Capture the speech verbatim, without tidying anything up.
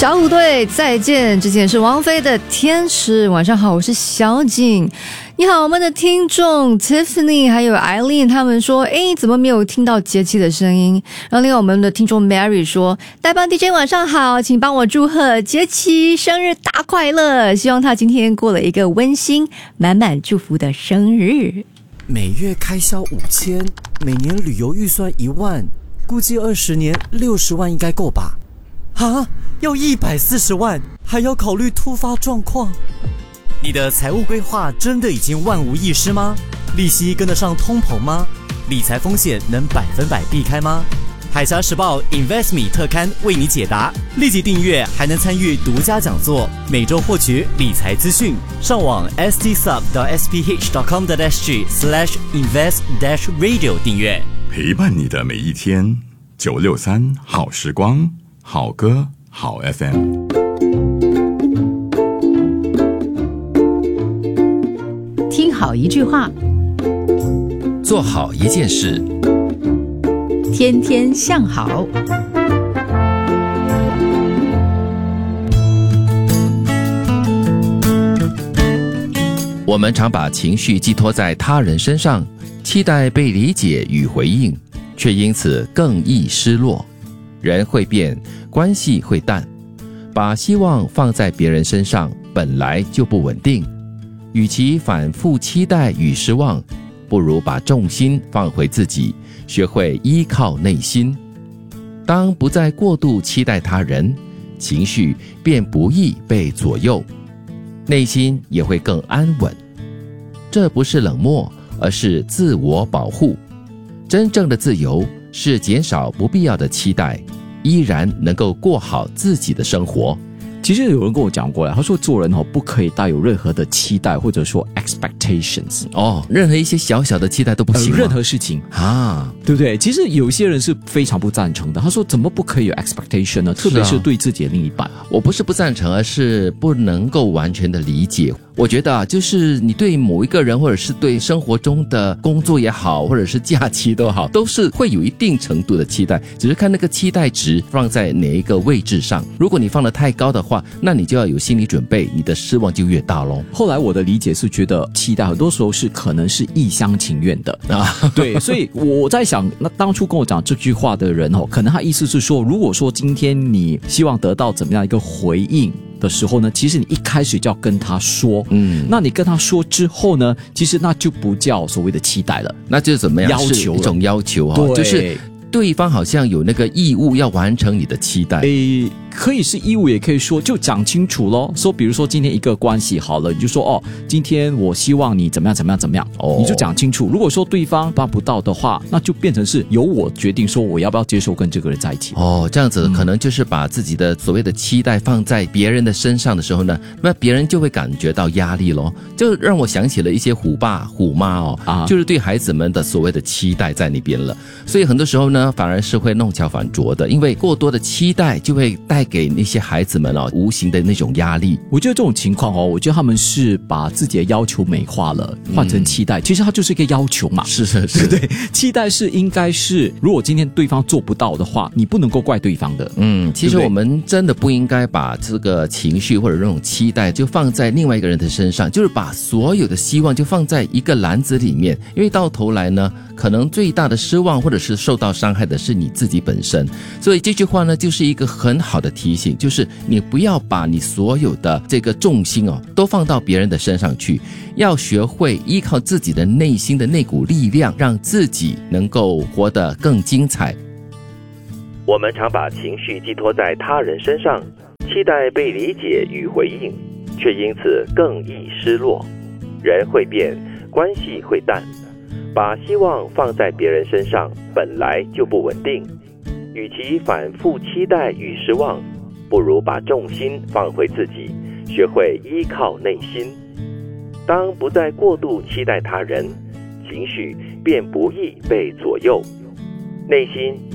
小虎队再见，之前是王菲的天使。晚上好，我是小景。你好，我们的听众 Tiffany 还有 Eileen 他们说，诶，怎么没有听到节气的声音？然后另外我们的听众 Mary 说，代班 D J 晚上好，请帮我祝贺节气生日大快乐，希望他今天过了一个温馨满满祝福的生日。 每月开销五千，每年旅游预算一万，估计二十年六十万应该够吧？啊，要一百四十万，还要考虑突发状况。你的财务规划真的已经万无一失吗？利息跟得上通膨吗？理财风险能百分百避开吗？海峡时报 InvestMe 特刊为你解答，立即订阅还能参与独家讲座，每周获取理财资讯。上网 s t sub dot s p h dot com dot s g slash invest dash radio 订阅， 陪伴你的每一天。九六三好时光，好歌好 F M。 听好一句话， 做好一件事， 天天向好。 我们常把情绪寄托在他人身上，期待被理解与回应，却因此更易失落。人会变，关系会淡，把希望放在别人身上本来就不稳定，与其反复期待与失望，不如把重心放回自己，学会依靠内心。当不再过度期待他人，情绪便不易被左右，内心也会更安稳。这不是冷漠，而是自我保护。真正的自由是减少不必要的期待，依然能够过好自己的生活。 其实有人跟我讲过了，他说做人哦不可以带有任何的期待或者说 expectations 哦，任何一些小小的期待都不行吗？ 呃、任何事情啊， 对不对？其实有些人是非常不赞成的。他说怎么不可以有 expectation 呢？特别是对自己的另一半。 我不是不赞成，而是不能够完全的理解。我觉得啊，就是你对某一个人，或者是对生活中的工作也好，或者是假期都好，都是会有一定程度的期待，只是看那个期待值放在哪一个位置上。如果你放得太高的话，那你就要有心理准备，你的失望就越大咯。 后来我的理解是觉得期待很多时候是可能是一厢情愿的啊，对，所以我在想，那当初跟我讲这句话的人哦，可能他意思是说，如果说今天你希望得到怎么样一个回应的时候呢，其实你一开始就要跟他说，嗯，那你跟他说之后呢，其实那就不叫所谓的期待了， 那就是怎么样？ 要求一种要求哈、哦，就是对方好像有那个义务要完成你的期待。 诶，可以是义务，也可以说就讲清楚咯。说比如说今天一个关系好了，你就说哦，今天我希望你怎么样怎么样怎么样，哦，你就讲清楚。如果说对方办不到的话，那就变成是由我决定说我要不要接受跟这个人在一起。 哦，这样子可能就是把自己的所谓的期待放在别人的身上的时候呢，那别人就会感觉到压力咯。就让我想起了一些虎爸虎妈哦，啊，就是对孩子们的所谓的期待在那边了。所以很多时候呢，反而是会弄巧反拙的，因为过多的期待就会带给那些孩子们哦无形的那种压力。 我觉得这种情况哦，我觉得他们是把自己的要求美化了，换成期待，嗯，其实它就是一个要求嘛。 是是是， 对，期待是应该是，如果今天对方做不到的话，你不能够怪对方的。 嗯，其实我们真的不应该把这个情绪或者这种期待就放在另外一个人的身上，就是把所有的希望就放在一个篮子里面，因为到头来呢，可能最大的失望或者是受到伤害的是你自己本身。所以这句话呢，就是一个很好的提醒，就是你不要把你所有的这个重心哦都放到别人的身上去，要学会依靠自己的内心的那股力量，让自己能够活得更精彩。 我们常把情绪寄托在他人身上，期待被理解与回应，却因此更易失落。人会变，关系会淡，把希望放在别人身上本来就不稳定，与其反复期待与失望，不如把重心放回自己，学会依靠内心。当不再过度期待他人，情绪便不易被左右，内心